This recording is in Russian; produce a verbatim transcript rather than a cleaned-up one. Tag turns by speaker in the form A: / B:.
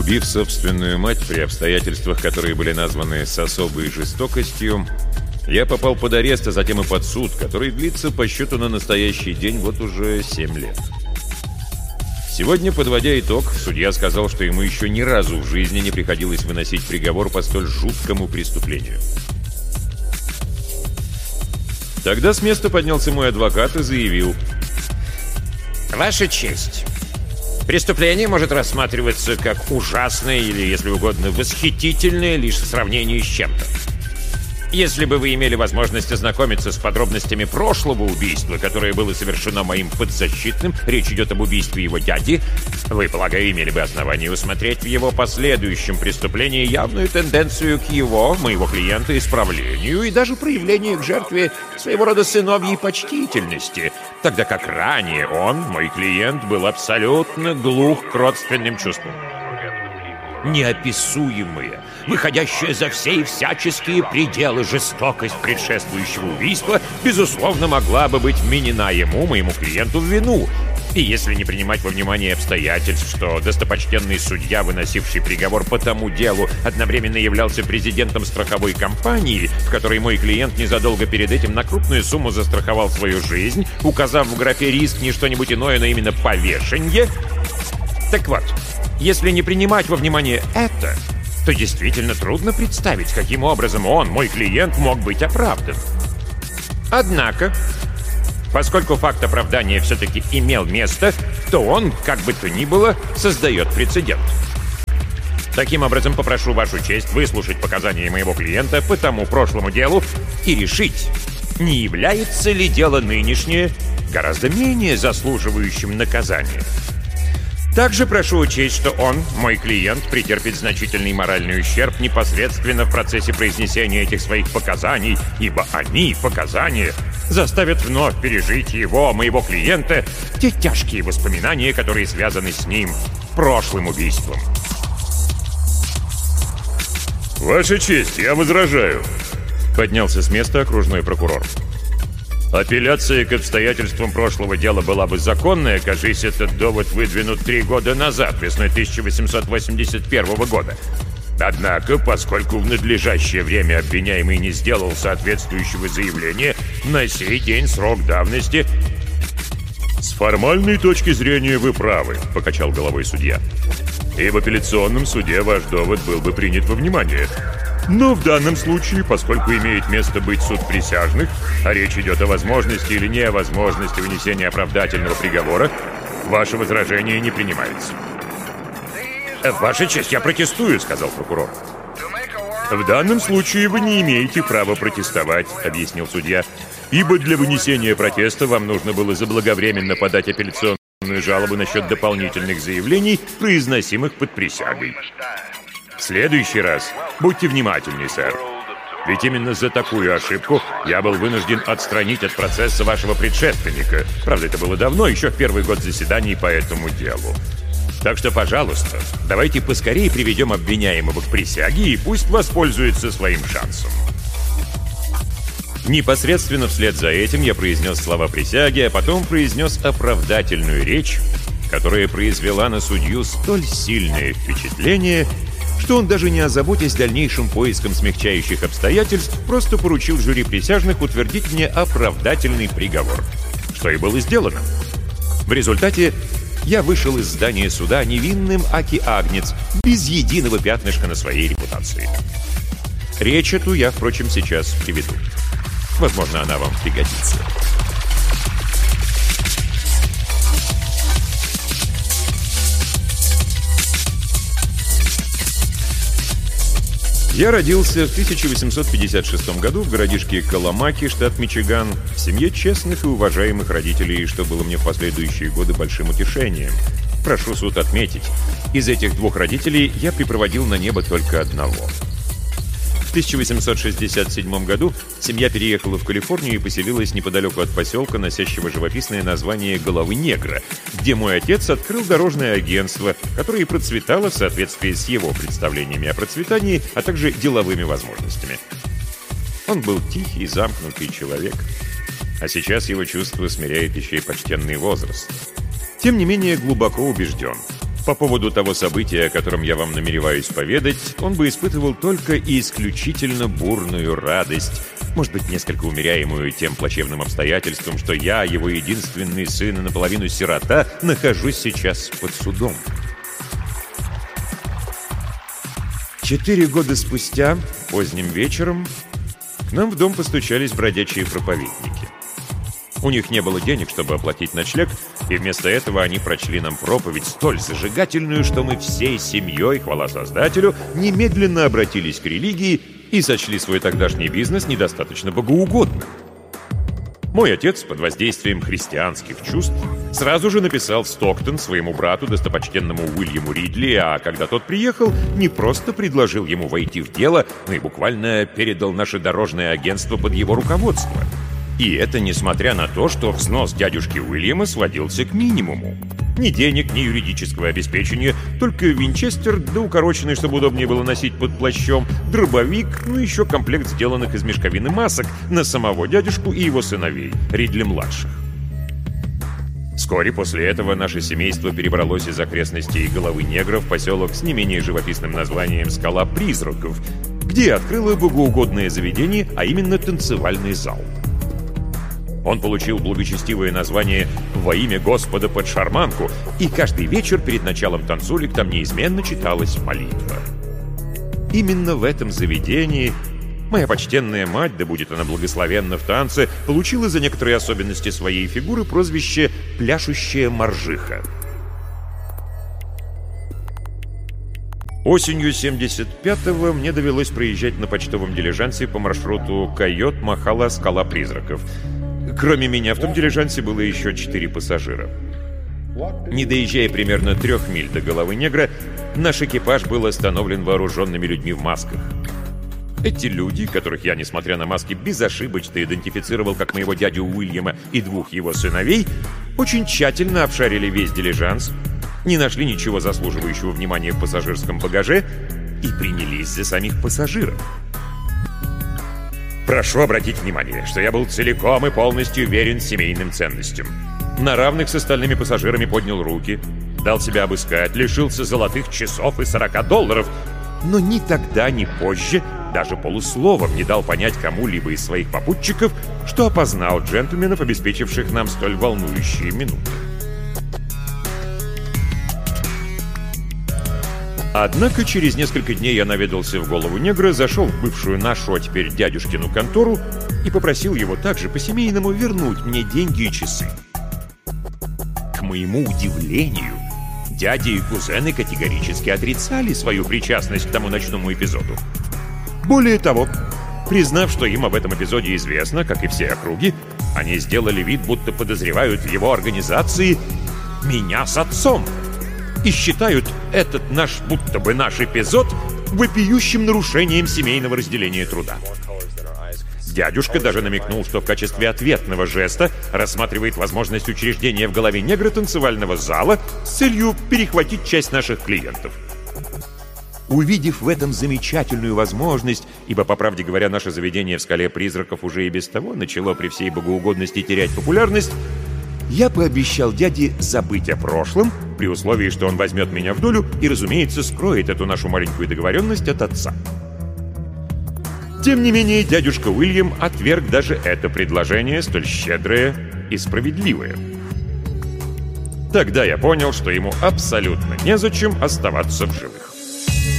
A: Убив собственную мать при обстоятельствах, которые были названы с особой жестокостью, я попал под арест, а затем и под суд, который длится по счету на настоящий день вот уже семь лет. Сегодня, подводя итог, судья сказал, что ему еще ни разу в жизни не приходилось выносить приговор по столь жуткому преступлению. Тогда с места поднялся мой адвокат и заявил:
B: «Ваша честь, преступление может рассматриваться как ужасное или, если угодно, восхитительное лишь в сравнении с чем-то. Если бы вы имели возможность ознакомиться с подробностями прошлого убийства, которое было совершено моим подзащитным, речь идет об убийстве его дяди, вы, полагаю, имели бы основание усмотреть в его последующем преступлении явную тенденцию к его, моего клиента, исправлению и даже проявлению к жертве своего рода сыновьей почтительности, тогда как ранее он, мой клиент, был абсолютно глух к родственным чувствам. Неописуемая, выходящая за все и всяческие пределы жестокость предшествующего убийства, безусловно, могла бы быть вменена ему, моему клиенту, в вину. И если не принимать во внимание обстоятельств, что достопочтенный судья, выносивший приговор по тому делу, одновременно являлся президентом страховой компании, в которой мой клиент незадолго перед этим на крупную сумму застраховал свою жизнь, указав в графе «риск» не что-нибудь иное, но именно повешенье. Так вот, если не принимать во внимание это, то действительно трудно представить, каким образом он, мой клиент, мог быть оправдан. Однако, поскольку факт оправдания все-таки имел место, то он, как бы то ни было, создает прецедент. Таким образом, попрошу вашу честь выслушать показания моего клиента по тому прошлому делу и решить, не является ли дело нынешнее гораздо менее заслуживающим наказания. Также прошу учесть, что он, мой клиент, претерпит значительный моральный ущерб непосредственно в процессе произнесения этих своих показаний, ибо они, показания, заставят вновь пережить его, моего клиента, те тяжкие воспоминания, которые связаны с ним прошлым убийством.
A: «Ваша честь, я возражаю», — поднялся с места окружной прокурор. «Апелляция к обстоятельствам прошлого дела была бы законная, кажись, этот довод выдвинут три года назад, весной тысяча восемьсот восемьдесят первого года. Однако, поскольку в надлежащее время обвиняемый не сделал соответствующего заявления, на сей день срок давности...» «С формальной точки зрения вы правы», — покачал головой судья. «И в апелляционном суде ваш довод был бы принят во внимание. Но в данном случае, поскольку имеет место быть суд присяжных, а речь идет о возможности или невозможности вынесения оправдательного приговора, ваше возражение не принимается».
B: «Ваша честь, я протестую», — сказал прокурор.
A: «В данном случае вы не имеете права протестовать», — объяснил судья, «ибо для вынесения протеста вам нужно было заблаговременно подать апелляционную жалобу насчет дополнительных заявлений, произносимых под присягой. В следующий раз будьте внимательнее, сэр. Ведь именно за такую ошибку я был вынужден отстранить от процесса вашего предшественника. Правда, это было давно, еще в первый год заседаний по этому делу. Так что, пожалуйста, давайте поскорее приведем обвиняемого к присяге и пусть воспользуется своим шансом». Непосредственно вслед за этим я произнес слова присяги, а потом произнес оправдательную речь, которая произвела на судью столь сильное впечатление, что он, даже не озаботясь дальнейшим поиском смягчающих обстоятельств, просто поручил жюри присяжных утвердить мне оправдательный приговор, что и было сделано. В результате я вышел из здания суда невинным аки агнец, без единого пятнышка на своей репутации. Речь эту я, впрочем, сейчас приведу. Возможно, она вам пригодится. Я родился в тысяча восемьсот пятьдесят шестом году в городишке Каламаки, штат Мичиган, в семье честных и уважаемых родителей, что было мне в последующие годы большим утешением. Прошу суд отметить, из этих двух родителей я припроводил на небо только одного. В тысяча восемьсот шестьдесят седьмом году семья переехала в Калифорнию и поселилась неподалеку от поселка, носящего живописное название «Головы негра», где мой отец открыл дорожное агентство, которое и процветало в соответствии с его представлениями о процветании, а также деловыми возможностями. Он был тихий, замкнутый человек, а сейчас его чувство смиряет еще и почтенный возраст. Тем не менее, глубоко убежден. По поводу того события, о котором я вам намереваюсь поведать, он бы испытывал только и исключительно бурную радость, может быть, несколько умеряемую тем плачевным обстоятельством, что я, его единственный сын и наполовину сирота, нахожусь сейчас под судом. Четыре года спустя, поздним вечером, к нам в дом постучались бродячие проповедники. У них не было денег, чтобы оплатить ночлег, и вместо этого они прочли нам проповедь столь зажигательную, что мы всей семьей, хвала Создателю, немедленно обратились к религии и сочли свой тогдашний бизнес недостаточно богоугодным. Мой отец, под воздействием христианских чувств, сразу же написал в Стоктон своему брату, достопочтенному Уильяму Ридли, а когда тот приехал, не просто предложил ему войти в дело, но и буквально передал наше дорожное агентство под его руководство. И это несмотря на то, что взнос дядюшки Уильяма сводился к минимуму. Ни денег, ни юридического обеспечения, только винчестер, да укороченный, чтобы удобнее было носить под плащом, дробовик, ну еще комплект сделанных из мешковины масок на самого дядюшку и его сыновей, Ридли-младших. Вскоре после этого наше семейство перебралось из окрестностей Головы Негра в поселок с не менее живописным названием «Скала призраков», где открыло богоугодное заведение, а именно танцевальный зал. Он получил благочестивое название «Во имя Господа под шарманку», и каждый вечер перед началом танцулек там неизменно читалась молитва. Именно в этом заведении моя почтенная мать, да будет она благословенна в танце, получила за некоторые особенности своей фигуры прозвище «Пляшущая моржиха». Осенью семьдесят пятого мне довелось проезжать на почтовом дилижансе по маршруту Койот-Махала-Скала призраков. Кроме меня в том дилижансе было еще четыре пассажира. Не доезжая примерно трех миль до Головы Негра, наш экипаж был остановлен вооруженными людьми в масках. Эти люди, которых я, несмотря на маски, безошибочно идентифицировал как моего дядю Уильяма и двух его сыновей, очень тщательно обшарили весь дилижанс, не нашли ничего заслуживающего внимания в пассажирском багаже и принялись за самих пассажиров. Прошу обратить внимание, что я был целиком и полностью верен семейным ценностям. На равных с остальными пассажирами поднял руки, дал себя обыскать, лишился золотых часов и сорока долларов, но ни тогда, ни позже даже полусловом не дал понять кому-либо из своих попутчиков, что опознал джентльменов, обеспечивших нам столь волнующие минуты. Однако через несколько дней я наведался в Голову Негра, зашел в бывшую нашу, а теперь дядюшкину контору и попросил его также по-семейному вернуть мне деньги и часы. К моему удивлению, дяди и кузены категорически отрицали свою причастность к тому ночному эпизоду. Более того, признав, что им об этом эпизоде известно, как и все округи, они сделали вид, будто подозревают в его организации меня с отцом и считают этот наш, будто бы наш эпизод, вопиющим нарушением семейного разделения труда. Дядюшка даже намекнул, что в качестве ответного жеста рассматривает возможность учреждения в Голове Негра танцевального зала с целью перехватить часть наших клиентов. Увидев в этом замечательную возможность, ибо, по правде говоря, наше заведение в Скале призраков уже и без того начало при всей богоугодности терять популярность, я пообещал дяде забыть о прошлом, при условии, что он возьмет меня в долю и, разумеется, скроет эту нашу маленькую договоренность от отца. Тем не менее, дядюшка Уильям отверг даже это предложение, столь щедрое и справедливое. Тогда я понял, что ему абсолютно незачем оставаться в живых.